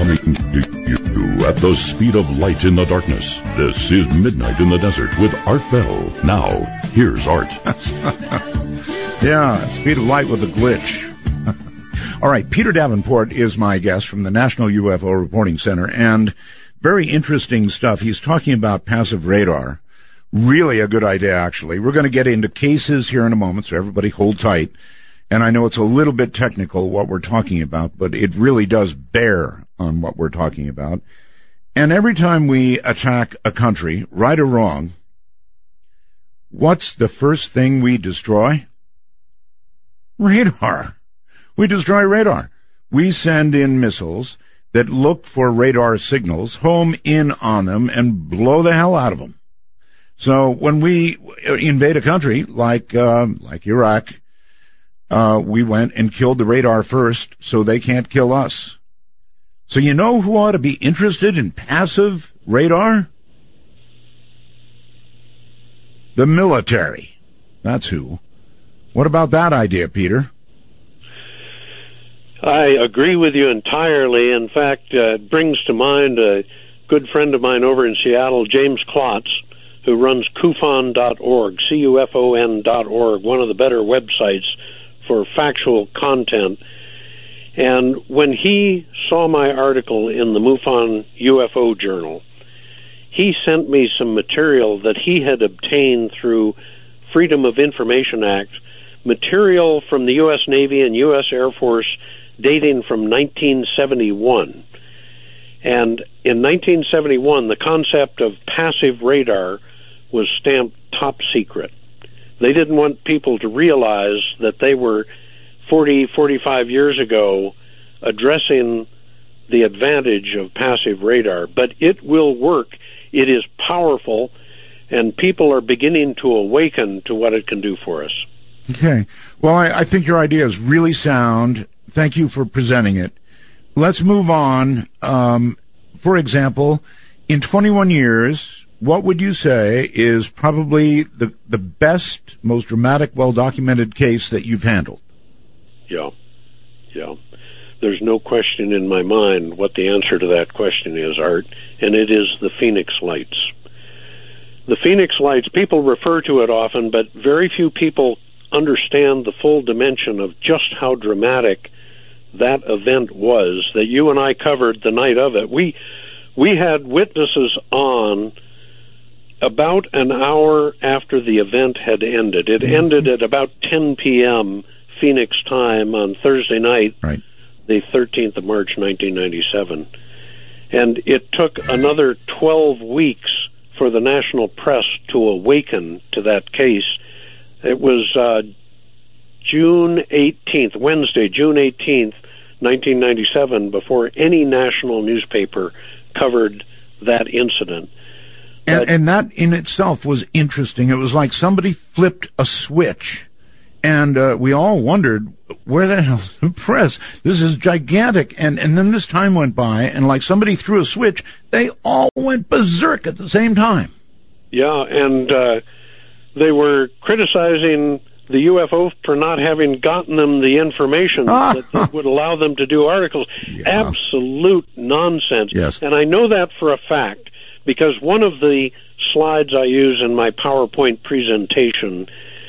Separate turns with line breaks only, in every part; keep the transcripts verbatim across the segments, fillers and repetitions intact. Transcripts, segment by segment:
Coming to you at the speed of light in the darkness. This is Midnight in the Desert with Art Bell. Now, here's Art.
Yeah, speed of light with a glitch. All right, Peter Davenport is my guest from the National U F O Reporting Center, and very interesting stuff. He's talking about passive radar. Really a good idea, actually. We're going to get into cases here in a moment, so everybody hold tight. And I know it's a little bit technical what we're talking about, but it really does bear on what we're talking about. And every time we attack a country, right or wrong, what's the first thing we destroy? Radar. We destroy radar. We send in missiles that look for radar signals, home in on them, and blow the hell out of them. So when we invade a country like uh, like Iraq, uh, we went and killed the radar first so they can't kill us. So you know who ought to be interested in passive radar? The military. That's who. What about that idea, Peter?
I agree with you entirely. In fact, uh, it brings to mind a good friend of mine over in Seattle, James Klotz, who runs C U F O N dot org, C U F O N dot org, one of the better websites for factual content. And when he saw my article in the MUFON U F O Journal, he sent me some material that he had obtained through Freedom of Information Act, material from the U S Navy and U S Air Force dating from nineteen seventy-one. And in nineteen seventy-one, the concept of passive radar was stamped top secret. They didn't want people to realize that they were forty, forty-five years ago addressing the advantage of passive radar. But it will work. It is powerful, and people are beginning to awaken to what it can do for us.
Okay. Well, I, I think your idea is really sound. Thank you for presenting it. Let's move on. Um, for example, in twenty-one years, what would you say is probably the, the best, most dramatic, well-documented case that you've handled?
Yeah. Yeah. There's no question in my mind what the answer to that question is, Art, and it is the Phoenix Lights. The Phoenix Lights, people refer to it often, but very few people understand the full dimension of just how dramatic that event was that you and I covered the night of it. We we had witnesses on about an hour after the event had ended. It mm-hmm. ended at about ten p.m. Phoenix time on Thursday night,
right.
the thirteenth of March, nineteen ninety-seven. And it took another twelve weeks for the national press to awaken to that case. It was uh, June eighteenth, Wednesday, June eighteenth, nineteen ninety-seven, before any national newspaper covered that incident.
And, and that in itself was interesting. It was like somebody flipped a switch, and uh, we all wondered, where the hell's the press? This is gigantic. And, and then this time went by, and like somebody threw a switch, they all went berserk at the same time.
Yeah, and uh, they were criticizing the U F O for not having gotten them the information ah. that, that would allow them to do articles. Yeah. Absolute nonsense.
Yes.
And I know that for a fact because one of the slides I use in my PowerPoint presentation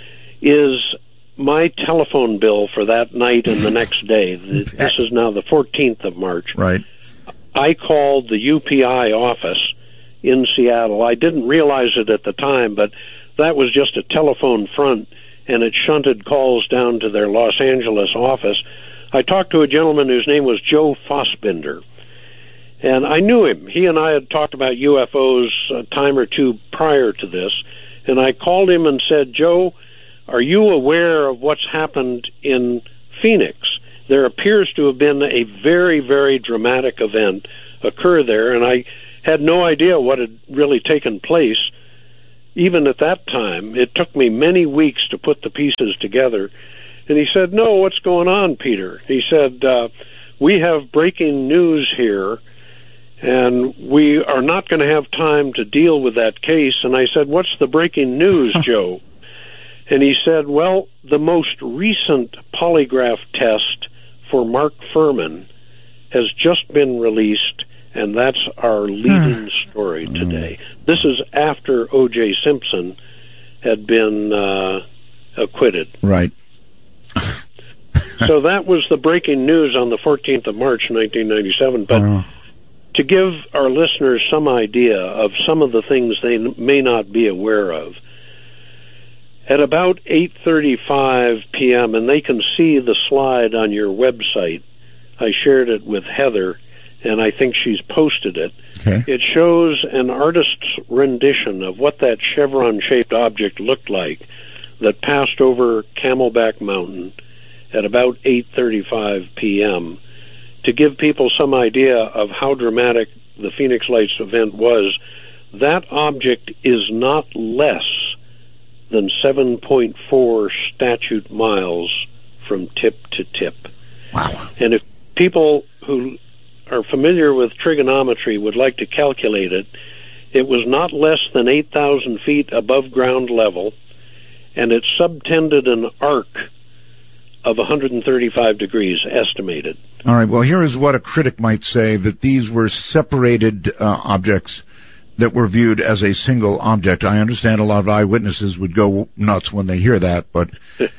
is my telephone bill for that night and the next day. This is now the fourteenth of March.
Right.
I called the U P I office in Seattle. I didn't realize it at the time, but that was just a telephone front, and it shunted calls down to their Los Angeles office. I talked to a gentleman whose name was Joe Fossbinder, and I knew him. He and I had talked about U F Os a time or two prior to this, and I called him and said, Joe, are you aware of what's happened in Phoenix? There appears to have been a very, very dramatic event occur there, and I had no idea what had really taken place. Even at that time, it took me many weeks to put the pieces together. And he said, no, what's going on, Peter? He said, uh, we have breaking news here, and we are not going to have time to deal with that case. And I said, what's the breaking news, Joe? And he said, well, the most recent polygraph test for Mark Furman has just been released, and that's our leading story today. This is after O J. Simpson had been uh, acquitted.
Right.
So that was the breaking news on the fourteenth of March, nineteen ninety-seven. But uh. to give our listeners some idea of some of the things they may not be aware of, at about eight thirty-five p.m., and they can see the slide on your website, I shared it with Heather, and I think she's posted it.
Okay.
It shows an artist's rendition of what that chevron-shaped object looked like that passed over Camelback Mountain at about eight thirty-five p.m. To give people some idea of how dramatic the Phoenix Lights event was, that object is not less than seven point four statute miles from tip to tip.
Wow.
And if people who are familiar with trigonometry would like to calculate it, it was not less than eight thousand feet above ground level, and it subtended an arc of one hundred thirty-five degrees estimated.
All right, well, here is what a critic might say, that these were separated uh, objects that were viewed as a single object. I understand a lot of eyewitnesses would go nuts when they hear that, but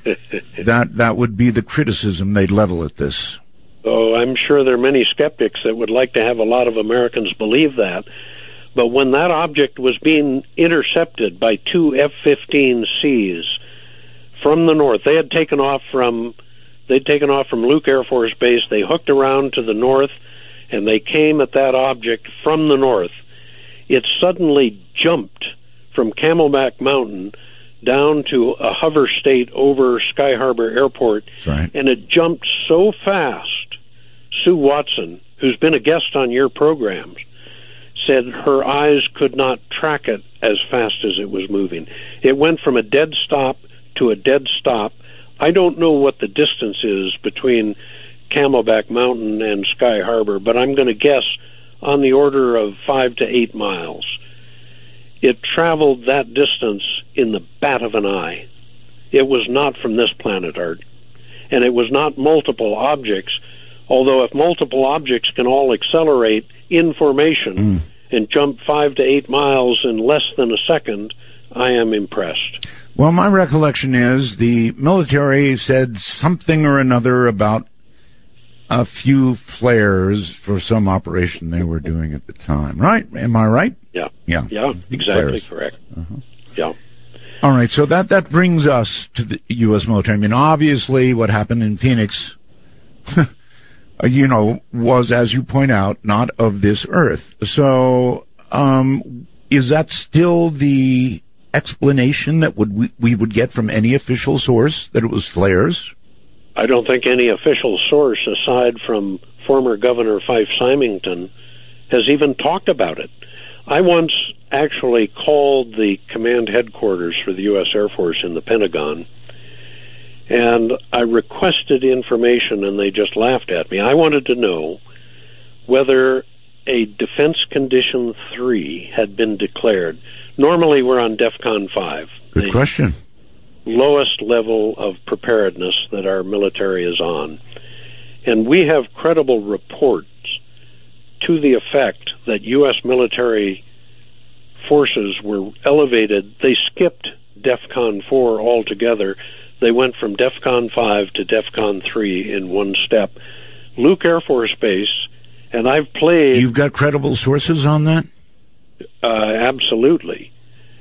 that that would be the criticism they'd level at this.
Oh, I'm sure there are many skeptics that would like to have a lot of Americans believe that. But when that object was being intercepted by two F fifteen Cs from the north, they had taken off from they'd taken off from Luke Air Force Base. They hooked around to the north, and they came at that object from the north. It suddenly jumped from Camelback Mountain down to a hover state over Sky Harbor Airport,
right.
And it jumped so fast, Sue Watson, who's been a guest on your programs, said her eyes could not track it as fast as it was moving. It went from a dead stop to a dead stop. I don't know what the distance is between Camelback Mountain and Sky Harbor, but I'm going to guess on the order of five to eight miles. It traveled that distance in the bat of an eye. It was not from this planet, Art. And it was not multiple objects, although if multiple objects can all accelerate in formation mm. and jump five to eight miles in less than a second, I am impressed.
Well, my recollection is the military said something or another about a few flares for some operation they were doing at the time, right? Am I right?
Yeah.
Yeah.
Yeah, exactly
flares.
Correct.
Uh-huh.
Yeah.
All right, so that, that brings us to the U S military. I mean, obviously what happened in Phoenix, you know, was, as you point out, not of this earth. So, um, is that still the explanation that would we, we would get from any official source, that it was flares?
I don't think any official source, aside from former Governor Fife Symington, has even talked about it. I once actually called the command headquarters for the U S Air Force in the Pentagon, and I requested information, and they just laughed at me. I wanted to know whether a Defense Condition three had been declared. Normally, we're on DEFCON five.
Good question.
Lowest level of preparedness that our military is on. And we have credible reports to the effect that U S military forces were elevated. They skipped DEFCON four altogether. They went from DEFCON five to DEFCON three in one step. Luke Air Force Base, and I've played...
You've got credible sources on that?
Uh, absolutely.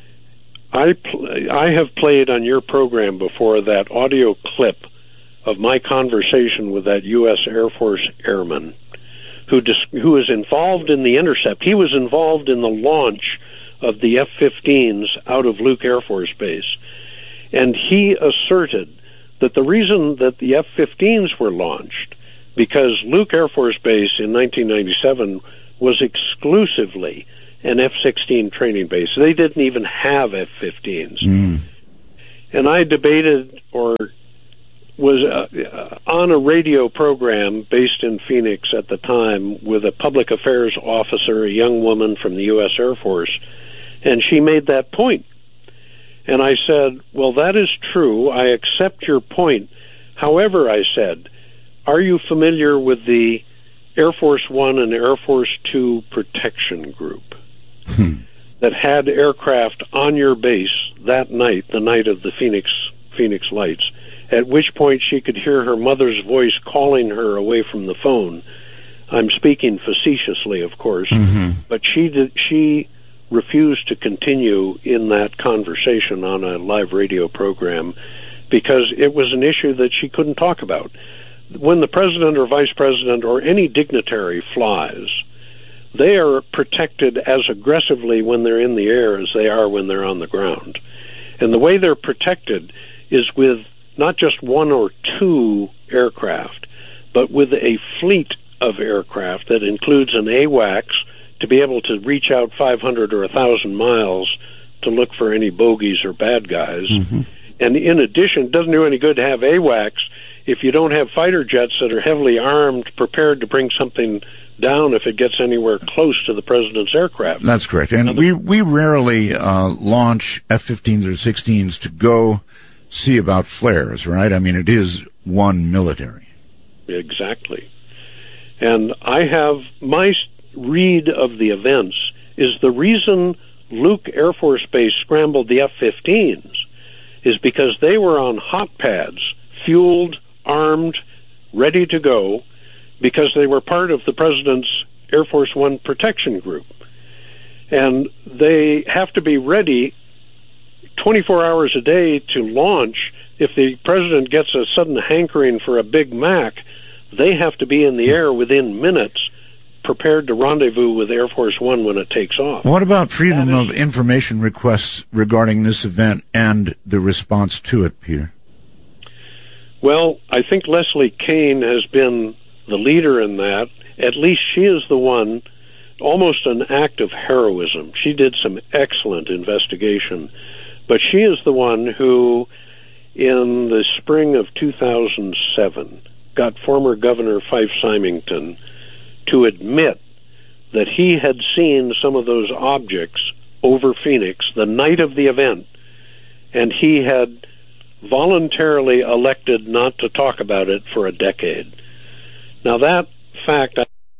I pl- I have played on your program before that audio clip of my conversation with that U S Air Force airman who dis- who was involved in the intercept. He was involved in the launch of the F fifteens out of Luke Air Force Base. And he asserted that the reason that the F fifteens were launched, because Luke Air Force Base in nineteen ninety-seven was exclusively an F sixteen training base. They didn't even have F fifteens.
Mm.
And I debated or was uh, on a radio program based in Phoenix at the time with a public affairs officer, a young woman from the U S Air Force, and she made that point. And I said, well, that is true. I accept your point. However, I said, are you familiar with the Air Force One and Air Force Two protection group
Hmm.
that had aircraft on your base that night, the night of the Phoenix Phoenix lights, at which point she could hear her mother's voice calling her away from the phone. I'm speaking facetiously, of course,
Mm-hmm.
but she did, she refused to continue in that conversation on a live radio program because it was an issue that she couldn't talk about. When the president or vice president or any dignitary flies, they are protected as aggressively when they're in the air as they are when they're on the ground. And the way they're protected is with not just one or two aircraft, but with a fleet of aircraft that includes an AWACS to be able to reach out five hundred or one thousand miles to look for any bogeys or bad guys.
Mm-hmm.
And in addition, it doesn't do any good to have AWACS if you don't have fighter jets that are heavily armed, prepared to bring something down if it gets anywhere close to the president's aircraft.
That's correct. And we, we rarely uh, launch F fifteens or sixteens to go see about flares, right? I mean, it is one military.
Exactly. And I have my read of the events is the reason Luke Air Force Base scrambled the F fifteens is because they were on hot pads, fueled, armed, ready to go, because they were part of the president's Air Force One protection group. And they have to be ready twenty-four hours a day to launch. If the president gets a sudden hankering for a Big Mac, they have to be in the air within minutes, prepared to rendezvous with Air Force One when it takes off.
What about freedom
That is-
of information requests regarding this event and the response to it, Peter?
Well, I think Leslie Kean has been the leader in that. At least she is the one, almost an act of heroism. She did some excellent investigation, but she is the one who, in the spring of two thousand seven, got former Governor Fife Symington to admit that he had seen some of those objects over Phoenix the night of the event, and he had voluntarily elected not to talk about it for a decade. Now that fact,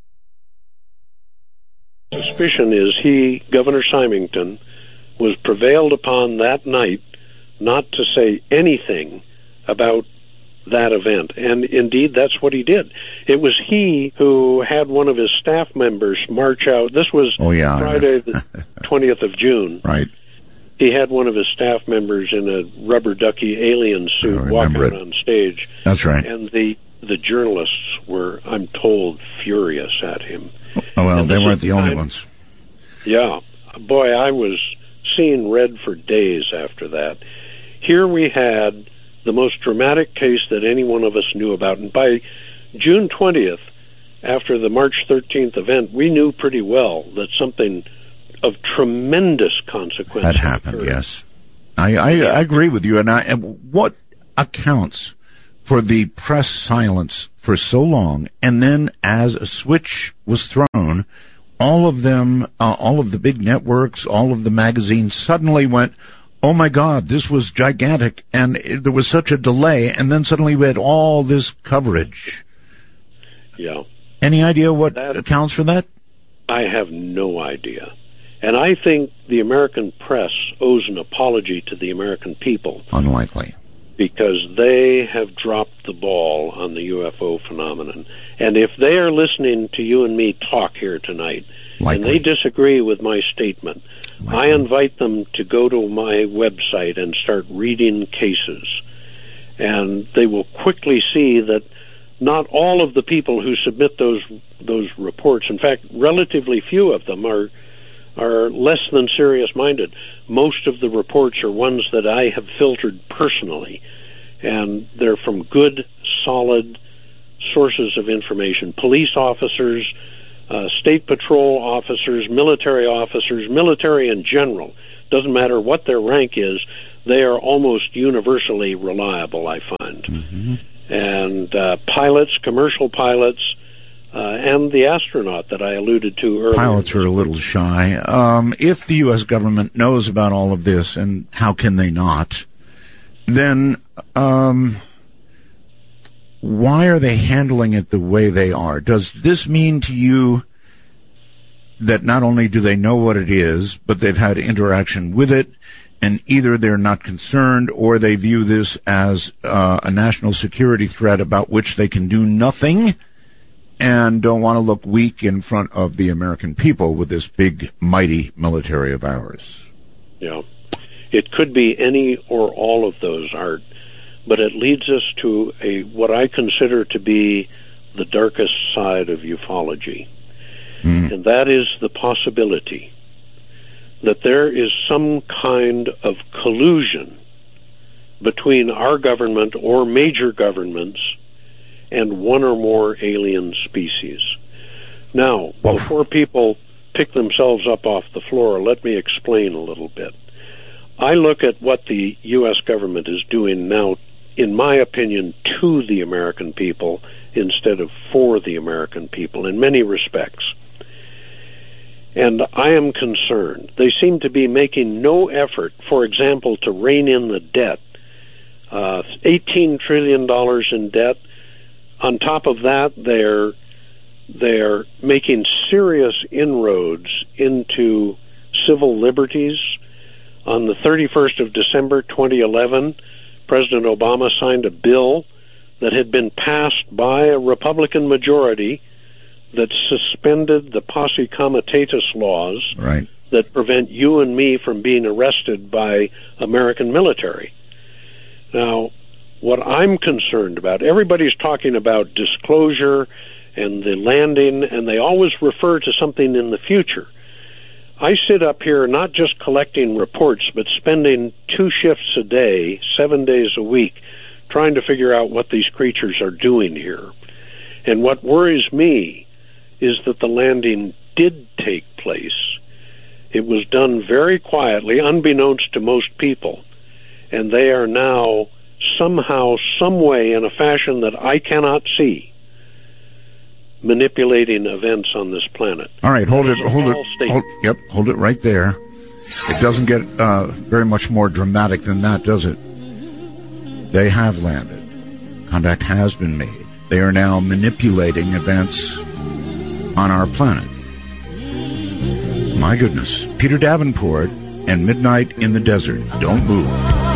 suspicion is he, Governor Symington, was prevailed upon that night not to say anything about that event. And indeed, that's what he did. It was he who had one of his staff members march out. This was
Oh, yeah.
Friday the twentieth of June.
Right.
He had one of his staff members in a rubber ducky alien suit
I
walk
remember
out
it.
on stage.
That's right.
And the the journalists were, I'm told, furious at him.
Oh, well,
And
they
this
weren't
is
the
the
only
time-
ones.
Yeah. Boy, I was seeing red for days after that. Here we had the most dramatic case that any one of us knew about. And by June twentieth, after the March thirteenth event, we knew pretty well that something of tremendous consequence
That happened,
occurred.
yes. I, I, I agree with you. And I, and what accounts for the press silence for so long, and then as a switch was thrown, all of them, uh, all of the big networks, all of the magazines suddenly went, oh my God, this was gigantic, and it, there was such a delay, and then suddenly we had all this coverage.
Yeah.
Any idea what
That-
accounts for that?
I have no idea. And I think the American press owes an apology to the American people
Unlikely.
because they have dropped the ball on the U F O phenomenon. And if they are listening to you and me talk here tonight,
Likely.
and they disagree with my statement,
Likely.
I invite them to go to my website and start reading cases. And they will quickly see that not all of the people who submit those those reports, in fact, relatively few of them are are less than serious-minded. Most of the reports are ones that I have filtered personally, and they're from good, solid sources of information. Police officers, uh, state patrol officers, military officers, military in general. Doesn't matter what their rank is, they are almost universally reliable, I find.
Mm-hmm.
And uh, pilots, commercial pilots, uh, and the astronaut that I alluded to earlier.
Pilots are a little shy. Um, if the U S government knows about all of this, and how can they not, then um, why are they handling it the way they are? Does this mean to you that not only do they know what it is, but they've had interaction with it, and either they're not concerned or they view this as uh, a national security threat about which they can do nothing and don't want to look weak in front of the American people with this big, mighty military of ours?
Yeah. It could be any or all of those, Art, but it leads us to a what I consider to be the darkest side of ufology, mm. and that is the possibility that there is some kind of collusion between our government or major governments and one or more alien species. Now, well, before people pick themselves up off the floor, let me explain a little bit. I look at what the U S government is doing now, in my opinion, to the American people instead of for the American people in many respects. And I am concerned. They seem to be making no effort, for example, to rein in the debt. Uh, eighteen trillion dollars in debt. On top of that, they're, they're making serious inroads into civil liberties. On the thirty-first of December, twenty eleven, President Obama signed a bill that had been passed by a Republican majority that suspended the posse comitatus laws
right.
that prevent you and me from being arrested by American military. Now, what I'm concerned about, everybody's talking about disclosure and the landing, and they always refer to something in the future. I sit up here not just collecting reports, but spending two shifts a day, seven days a week, trying to figure out what these creatures are doing here. And what worries me is that the landing did take place. It was done very quietly, unbeknownst to most people, and they are now somehow, some way, in a fashion that I cannot see, manipulating events on this planet.
All right, hold it, hold it, hold, yep, hold it right there. It doesn't get uh, very much more dramatic than that, does it? They have landed. Contact has been made. They are now manipulating events on our planet. My goodness. Peter Davenport and Midnight in the Desert. Don't move.